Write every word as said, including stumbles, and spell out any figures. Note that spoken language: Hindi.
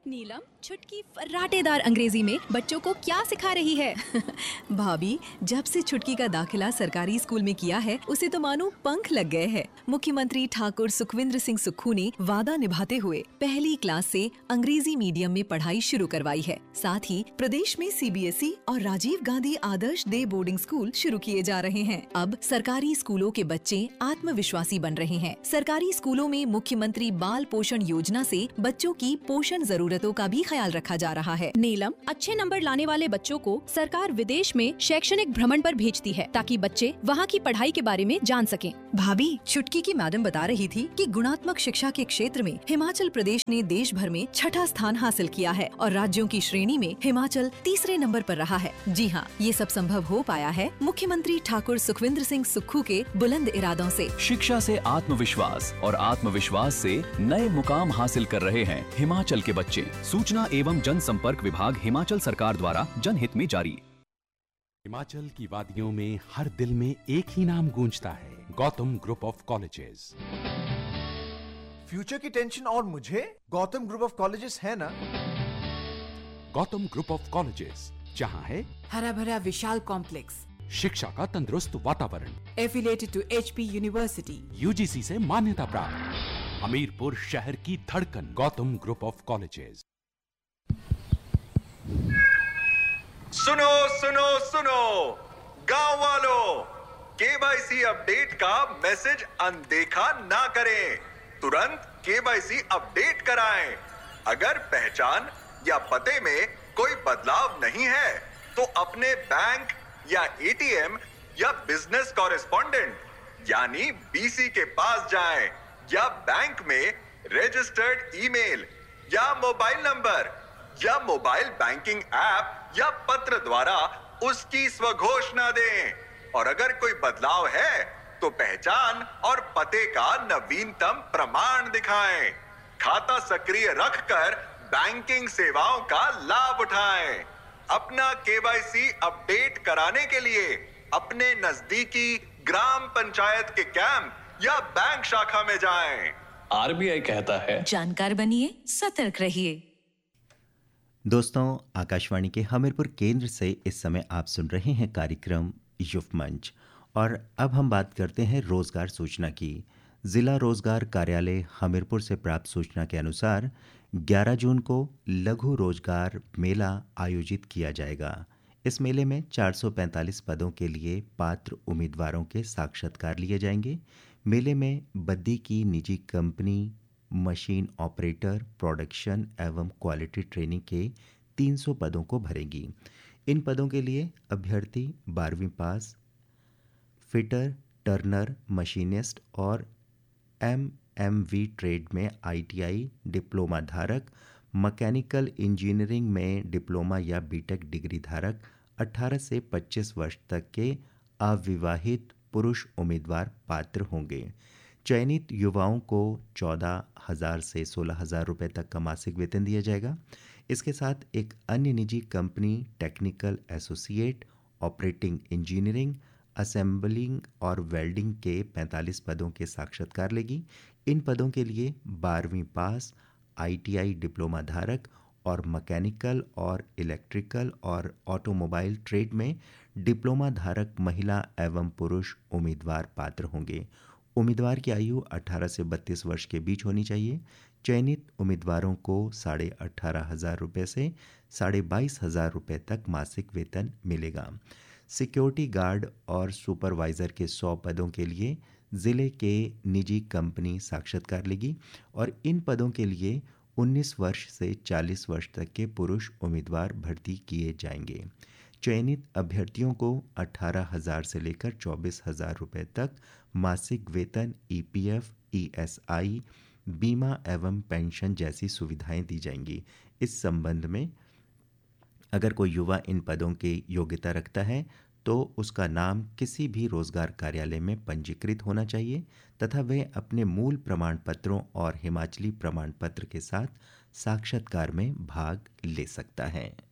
नीलम छुटकी फर्राटेदार अंग्रेजी में बच्चों को क्या सिखा रही है? भाभी, जब से छुटकी का दाखिला सरकारी स्कूल में किया है उसे तो मानो पंख लग गए हैं। मुख्यमंत्री ठाकुर सुखविंद्र सिंह सुक्खू ने वादा निभाते हुए पहली क्लास से अंग्रेजी मीडियम में पढ़ाई शुरू करवाई है। साथ ही प्रदेश में सीबीएसई और राजीव गांधी आदर्श डे बोर्डिंग स्कूल शुरू किए जा रहे हैं। अब सरकारी स्कूलों के बच्चे आत्मविश्वासी बन रहे हैं। सरकारी स्कूलों में मुख्यमंत्री बाल पोषण योजना से बच्चों की पोषण जरूरतों का भी ख्याल रखा जा रहा है। नीलम, अच्छे नंबर लाने वाले बच्चों को सरकार विदेश में शैक्षणिक भ्रमण पर भेजती है ताकि बच्चे वहाँ की पढ़ाई के बारे में जान सकें। भाभी, छुटकी की मैडम बता रही थी कि गुणात्मक शिक्षा के क्षेत्र में हिमाचल प्रदेश ने देश भर में छठा स्थान हासिल किया है और राज्यों की श्रेणी में हिमाचल तीसरे नंबर पर रहा है। जी हाँ, ये सब संभव हो पाया है मुख्यमंत्री ठाकुर सुखविंद्र सिंह सुक्खू के बुलंद इरादों से। शिक्षा से आत्मविश्वास और आत्मविश्वास से नए मुकाम हासिल कर रहे हैं हिमाचल के बच्चे। सूचना एवं जनसंपर्क विभाग हिमाचल सरकार द्वारा जनहित में जारी। हिमाचल की वादियों में हर दिल में एक ही नाम गूंजता है, Gautam group of colleges. Future की टेंशन और मुझे गौतम ग्रुप ऑफ कॉलेजेस है ना। गौतम ग्रुप ऑफ कॉलेजेस, जहां है हरा भरा विशाल कॉम्प्लेक्स, शिक्षा का तंदुरुस्त वातावरण, affiliated to HP university, UGC से मान्यता प्राप्त, हमीरपुर शहर की धड़कन, गौतम ग्रुप ऑफ कॉलेजेस। सुनो सुनो सुनो गांव वालों, केवाईसी अपडेट का मैसेज अनदेखा ना करें। तुरंत केवाईसी अपडेट कराएं। अगर पहचान या पते में कोई बदलाव नहीं है तो अपने बैंक या एटीएम या बिजनेस कॉरेस्पॉन्डेंट यानी बीसी के पास जाएं या बैंक में रजिस्टर्ड ईमेल या मोबाइल नंबर या मोबाइल बैंकिंग ऐप या पत्र द्वारा उसकी स्वघोषणा दें। और अगर कोई बदलाव है तो पहचान और पते का नवीनतम प्रमाण दिखाएं। खाता सक्रिय रखकर बैंकिंग सेवाओं का लाभ उठाएं। अपना केवाईसी अपडेट कराने के लिए अपने नजदीकी ग्राम पंचायत के कैंप या बैंक शाखा में जाएं। आरबीआई कहता है, जानकार बनिए, सतर्क रहिए। दोस्तों, आकाशवाणी के हमीरपुर केंद्र से इस समय आप सुन रहे हैं कार्यक्रम युव मंच और अब हम बात करते हैं रोजगार सूचना की। जिला रोजगार कार्यालय हमीरपुर से प्राप्त सूचना के अनुसार ग्यारह जून को लघु रोजगार मेला आयोजित किया जाएगा। इस मेले में चार सौ पैंतालीस पदों के लिए पात्र उम्मीदवारों के साक्षात्कार लिए जाएंगे। मेले में बद्दी की निजी कंपनी मशीन ऑपरेटर, प्रोडक्शन एवं क्वालिटी ट्रेनिंग के तीन सौ पदों को भरेगी। इन पदों के लिए अभ्यर्थी बारहवीं पास, फिटर, टर्नर, मशीनिस्ट और एमएमवी ट्रेड में आईटीआई डिप्लोमा धारक, मैकेनिकल इंजीनियरिंग में डिप्लोमा या बीटेक डिग्री धारक, अठारह से पच्चीस वर्ष तक के अविवाहित पुरुष उम्मीदवार पात्र होंगे। चयनित युवाओं को चौदह हजार से सोलह हजार रुपये तक का मासिक वेतन दिया जाएगा। इसके साथ एक अन्य निजी company technical associate, operating engineering, assembling और वेल्डिंग के पैंतालीस पदों के साक्षात्कार लेगी। इन पदों के लिए बारहवीं पास, आईटीआई डिप्लोमा धारक और मैकेनिकल और इलेक्ट्रिकल और ऑटोमोबाइल ट्रेड में डिप्लोमा धारक महिला एवं पुरुष उम्मीदवार पात्र होंगे। उम्मीदवार की आयु अठारह से बत्तीस वर्ष के बीच होनी चाहिए। चयनित उम्मीदवारों को साढ़े अठारह हजार रुपये से साढ़े बाईस हजार रुपये तक मासिक वेतन मिलेगा। सिक्योरिटी गार्ड और सुपरवाइज़र के सौ पदों के लिए ज़िले के निजी कंपनी साक्षात्कार लेगी और इन पदों के लिए उन्नीस वर्ष से चालीस वर्ष तक के पुरुष उम्मीदवार भर्ती किए जाएंगे। चयनित अभ्यर्थियों को अठारह हजार से लेकर चौबीस हजार रुपये तक मासिक वेतन, ईपीएफ, ईएसआई, बीमा एवं पेंशन जैसी सुविधाएं दी जाएंगी। इस संबंध में अगर कोई युवा इन पदों की योग्यता रखता है तो उसका नाम किसी भी रोजगार कार्यालय में पंजीकृत होना चाहिए तथा वह अपने मूल प्रमाण पत्रों और हिमाचली प्रमाण पत्र के साथ साक्षात्कार में भाग ले सकता है।